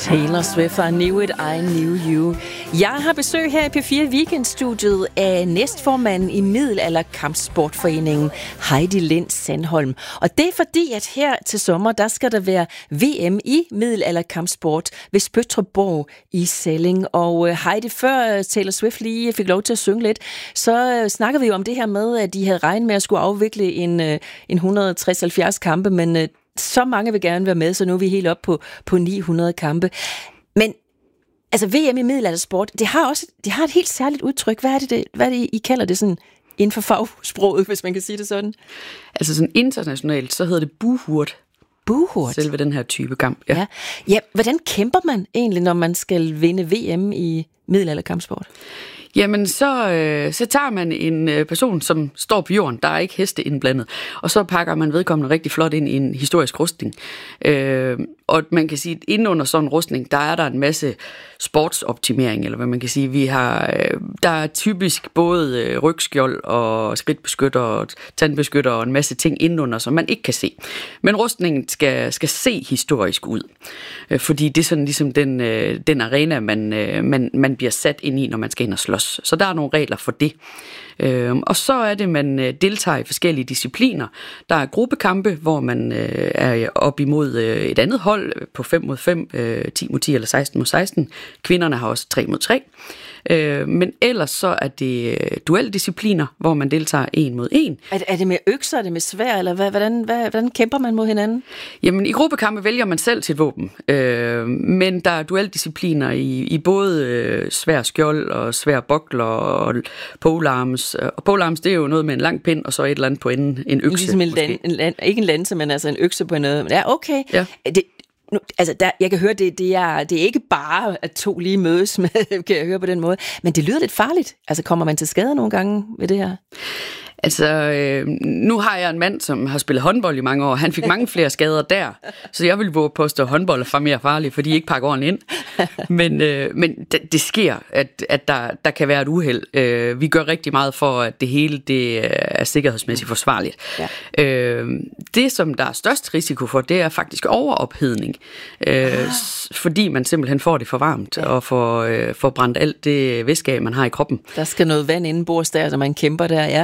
Taylor Swift, I Knew It, I Knew You. Jeg har besøg her i P4 Weekendstudiet af næstformanden i Middelalderkampsportforeningen, Heidi Lind Sandholm. Og det er fordi, at her til sommer, der skal der være VM i middelalderkampsport ved Spøttrup i Salling. Og Heidi, før Taylor Swift lige fik lov til at synge lidt, så snakkede vi jo om det her med, at de havde regnet med at skulle afvikle en 160-70 kampe, men så mange vil gerne være med, så nu er vi helt op på 900 kampe. Men altså VM i middelaldersport, det har et helt særligt udtryk. Hvad er det, I kalder det sådan inden for fagsproget, hvis man kan sige det sådan? Altså sådan internationalt, så hedder det buhurt. Buhurt? Selve den her type kamp, ja. Ja, hvordan kæmper man egentlig, når man skal vinde VM i middelalderkampsport? Jamen, så tager man en person, som står på jorden, der er ikke heste indblandet, og så pakker man vedkommende rigtig flot ind i en historisk rustning. Og man kan sige, at inden under sådan en rustning, der er der en masse sportsoptimering, eller hvad man kan sige. Der er typisk både rygskjold og skridtbeskytter og tandbeskytter og en masse ting indenunder, som man ikke kan se. Men rustningen skal se historisk ud, fordi det er sådan ligesom den arena, man bliver sat ind i, når man skal ind og slås. Så der er nogle regler for det. Og så er det, man deltager i forskellige discipliner. Der er gruppekampe, hvor man er op imod et andet hold på 5 mod 5, 10 mod 10 eller 16 mod 16. Kvinderne har også 3 mod 3. Men ellers så er det dueldiscipliner, hvor man deltager 1 mod 1. Er det med økser, er det med sværd, eller hvordan kæmper man mod hinanden? Jamen, i gruppekampe vælger man selv sit våben. Men der er dueldiscipliner i både svær skjold og svær bokler og polearms. Og polearms, det er jo noget med en lang pind, og så et eller andet på enden, en økse. Ligesom ikke en lanse, men altså en økse på noget. Ja, okay. Ja. Jeg kan høre, det er ikke bare, at to lige mødes med, kan jeg høre på den måde, men det lyder lidt farligt. Altså, kommer man til skade nogle gange ved det her? Altså, nu har jeg en mand, som har spillet håndbold i mange år. Han fik mange flere skader der, så jeg vil våge påstå, at håndbold er mere farligt, fordi de ikke pakker ordentligt ind. Men det sker, at der kan være et uheld. Vi gør rigtig meget for, at det hele det er sikkerhedsmæssigt forsvarligt. Ja. Det, som der er størst risiko for, det er faktisk overophedning. Fordi man simpelthen får det for varmt, og får brændt alt det væske af, man har i kroppen. Der skal noget vand indenbords der, så man kæmper der, ja.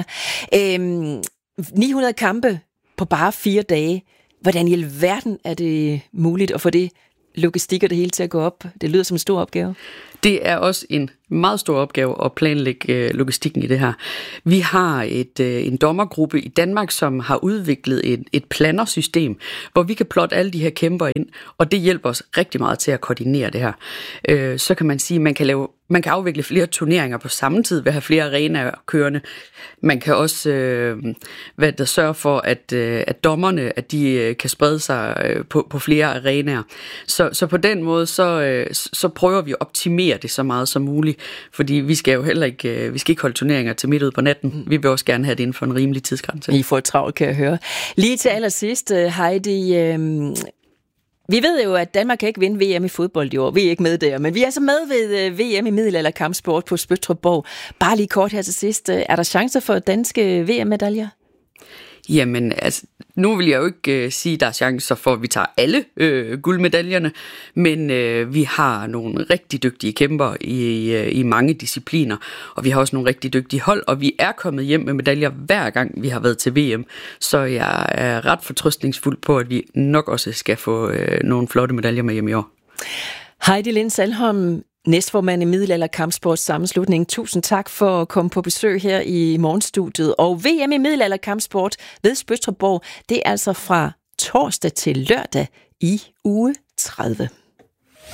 900 kampe på bare 4 dage. Hvordan i alverden er det muligt at få det logistik og det hele til at gå op? Det lyder som en stor opgave. Det er også en meget stor opgave at planlægge logistikken i det her. Vi har en dommergruppe i Danmark, som har udviklet et plannersystem, hvor vi kan plotte alle de her kæmper ind, og det hjælper os rigtig meget til at koordinere det her. Så kan man sige, at man kan afvikle flere turneringer på samme tid ved at have flere arenaer kørende. Man kan også sørge for, at dommerne at de kan sprede sig på flere arenaer. Så på den måde, så prøver vi at optimere det så meget som muligt, fordi vi skal jo heller ikke, vi skal ikke holde turneringer til midt ud på natten. Vi vil også gerne have det inden for en rimelig tidsgrænse. I får travlt, kan jeg høre. Lige til allersidst, Heidi, vi ved jo, at Danmark kan ikke vinde VM i fodbold i år. Vi er ikke med der, men vi er så med ved VM i middelalderkampsport på Spøttrup. Bare lige kort her til sidst. Er der chancer for danske VM-medaljer? Jamen, altså, nu vil jeg jo ikke sige, at der er chancer for, at vi tager alle guldmedaljerne, men vi har nogle rigtig dygtige kæmper i mange discipliner, og vi har også nogle rigtig dygtige hold, og vi er kommet hjem med medaljer hver gang, vi har været til VM, så jeg er ret fortrøstningsfuld på, at vi nok også skal få nogle flotte medaljer med hjem i år. Heidi Lind Sandholm, næstformand i Middelalderkampsports sammenslutning. Tusind tak for at komme på besøg her i morgenstudiet. Og VM i middelalderkampsport ved Spøttrup, det er altså fra torsdag til lørdag i uge 30.